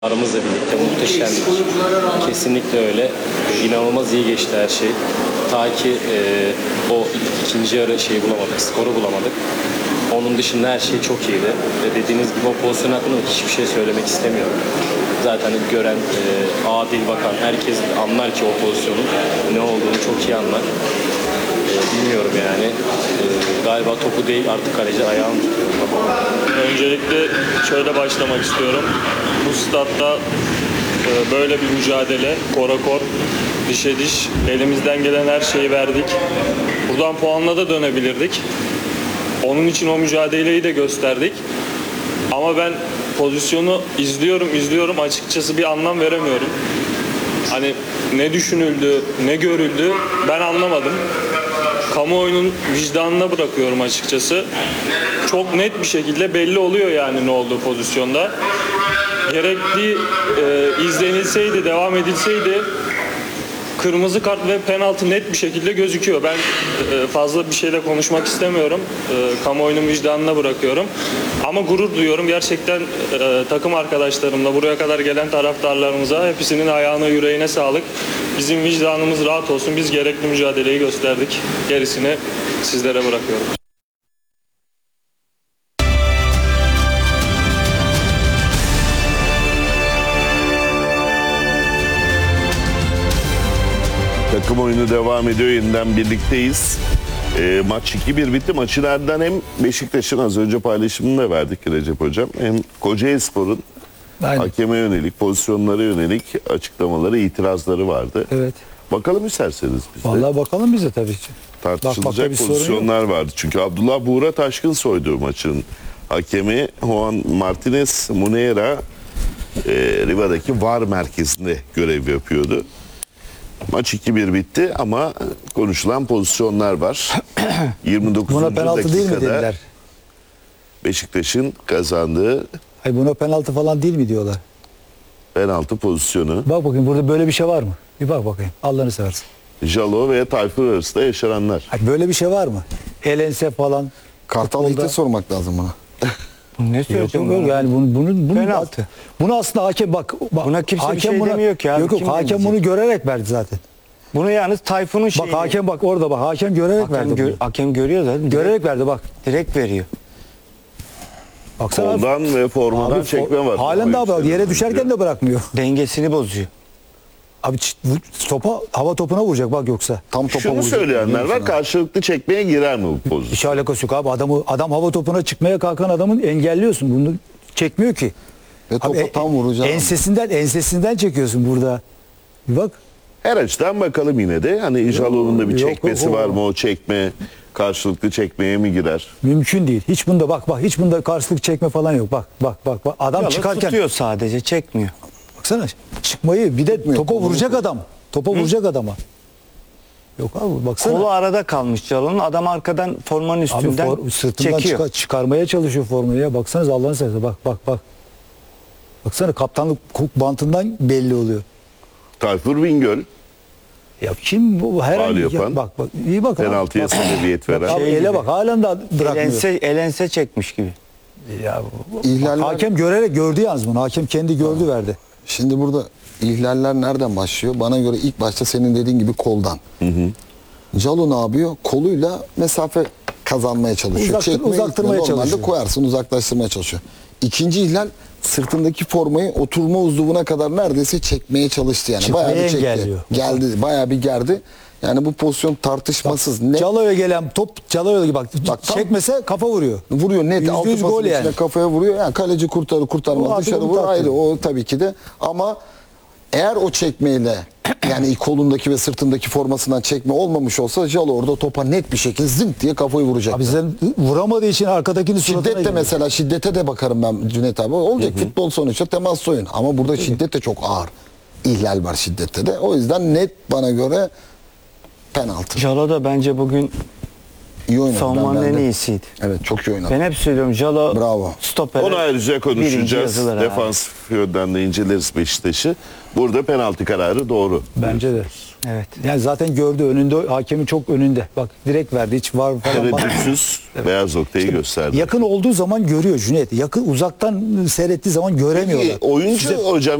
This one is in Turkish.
Aramızla birlikte muhteşemdik. Kesinlikle öyle. İnanılmaz iyi geçti her şey. Ta ki o ikinci yarı bulamadık, skoru bulamadık. Onun dışında her şey çok iyiydi. Ve dediğiniz gibi o pozisyon hakkında hiçbir şey söylemek istemiyorum. Zaten gören, adil bakan herkes anlar ki o pozisyonun ne olduğunu çok iyi anlar. Bilmiyorum yani. Galiba topu değil artık kaleci ayağını tutuyor. Öncelikle şöyle başlamak istiyorum. Bu statta böyle bir mücadele, korakor, dişe diş, elimizden gelen her şeyi verdik. Buradan puanla da dönebilirdik. Onun için o mücadeleyi de gösterdik. Ama ben pozisyonu izliyorum açıkçası bir anlam veremiyorum. Hani ne düşünüldü, ne görüldü ben anlamadım. Kamuoyunun vicdanına bırakıyorum açıkçası. Çok net bir şekilde belli oluyor yani ne olduğu pozisyonda. Gerekli izlenilseydi, devam edilseydi kırmızı kart ve penaltı net bir şekilde gözüküyor. Ben fazla bir şeyle konuşmak istemiyorum. Kamuoyunun vicdanına bırakıyorum. Ama gurur duyuyorum. Gerçekten takım arkadaşlarımla, buraya kadar gelen taraftarlarımıza hepsinin ayağına, yüreğine sağlık. Bizim vicdanımız rahat olsun. Biz gerekli mücadeleyi gösterdik. Gerisini sizlere bırakıyorum. Takım oyunu devam ediyor. Yeniden birlikteyiz. Maç 2-1 bitti. Maçın ardından hem Beşiktaş'ın az önce paylaşımını da verdik Recep Hocam. Hem Kocaelispor'un hakeme yönelik, pozisyonlara yönelik açıklamaları, itirazları vardı. Evet. Bakalım isterseniz biz de. Vallahi bakalım bize tabii ki. Tartışılacak pozisyonlar vardı. Çünkü Abdullah Buğra Taşkın soydu maçın hakemi. Juan Martinez Muneira Riva'daki VAR merkezinde görev yapıyordu. Maç 2-1 bitti ama konuşulan pozisyonlar var. 29. Buna penaltı değil mi dakikada dediler? Beşiktaş'ın kazandığı Hayır, buna penaltı falan değil mi diyorlar. penaltı pozisyonu. Bak bakayım burada böyle bir şey var mı? Bir bak bakayım. Allah'ını seversen. Jalo ve Tayfur arasında yaşananlar. Hayır, böyle bir şey var mı? Elense falan. Kartal Yiğit'e sormak lazım buna. Ne Yok, söyleyeceğim? yok, yani bunu Penaltı. Bunu aslında hakem bak Buna kimse bir hakem şey demiyor ki abi, Yok kim hakem demeyecek? bunu görerek verdi zaten. Bunu yalnız Tayfun'un şeyi. Bak hakem bak orada bak hakem görerek verdi. bunu. Hakem görüyor zaten. Görerek verdi bak. Direkt veriyor. Baksana abi. Koldan ve formadan Abi, çekme var. Halen daha bak yere düşerken de bırakmıyor. Dengesini bozuyor. Abi topa hava topuna vuracak bak yoksa. Tam topa Şunu vuracak, söyleyenler biliyor var, musun? karşılıklı çekmeye girer mi bu pozisyon? Hiç alakası yok abi. Adam hava topuna çıkmaya kalkan adamın engelliyorsun. Bunu çekmiyor ki. Ve topa Abi, tam vuracak. Ensesinden çekiyorsun burada. Bir bak. Her açıdan bakalım yine de. Hani Jalo'nun da bir Yok, çekmesi yok, var mı? O çekme karşılıklı çekmeye mi girer? Mümkün değil. Hiç bunda bak hiç bunda karşılık çekme falan yok. Bak. Adam Yalı çıkarken tutuyor sadece, çekmiyor. baksana çıkmayı bir de Tutmuyor, topa kolunu vuracak tutuyor. adam. Topa vuracak adama. Yok abi baksana. Kolu arada kalmış Çalı'nın. Adam arkadan formanın Abi üstünden sırtından çekiyor. çıkarmaya çalışıyor formayı ya. Baksanıza Allah'ın seversen bak. Baksana kaptanlık bantından belli oluyor. Tayfur Bingöl Ya kim bu her Faul an yapan, bak iyi bak. penaltıya sebebiyet veren. Abi Şey ele gibi. bak halen daha bırakmıyor. Elense çekmiş gibi. Ya, İhlaller- hakem görerek gördü yalnız bunu. Hakem kendi gördü verdi. Şimdi burada ihlaller nereden başlıyor? Bana göre ilk başta senin dediğin gibi koldan. Calo ne yapıyor? Koluyla mesafe kazanmaya çalışıyor. Çekmeye uzaktırmaya gitmiyor. Normalde çalışıyor. koyarsın, uzaklaştırmaya çalışıyor. İkinci ihlal sırtındaki formayı oturma uzvuna kadar neredeyse çekmeye çalıştı yani. Çıkmayı Bayağı bir çekti. engelliyor. Geldi, bayağı bir gerdi. Yani bu pozisyon tartışmasız. Net Calo'ya gelen top Calo'ya bak Bak, tam- çekmese kafa vuruyor. vuruyor net. %100 Altı gol pasın içine yani. kafaya vuruyor. Yani kaleci kurtarır O kurtarmaz artık dışarı onu vurur tartıyor. ayrı. O tabii ki de ama eğer o çekmeyle yani kolundaki ve sırtındaki formasından çekme olmamış olsa Jalo orada topa net bir şekilde zınk diye kafayı vuracak. Abi sen vuramadığı için arkadakini suratına Şiddet de giriyor. mesela şiddete de bakarım ben Cüneyt abi. Olacak futbol sonuçta temas oyun. Ama burada şiddet de çok ağır. İhlal var şiddette de. O yüzden net bana göre penaltı. Jalo da bence bugün İyi oynadı. savunmanın Ben en beğendim. iyisiydi. Evet çok iyi oynadı. Ben hep söylüyorum Jalo Bravo. stopere Onu ayrıca birinci konuşacağız. yazılır abi. Defans yönden de inceleriz Beşiktaş'ı. Burada penaltı kararı doğru. Bence de. evet. Yani zaten gördü önünde, hakemin çok önünde. Bak direkt verdi, hiç var falan. Tereddütsüz beyaz noktayı gösterdi. Yakın olduğu zaman görüyor Cüneyt. Yakın uzaktan seyrettiği zaman göremiyorlar. Peki, oyuncu hocam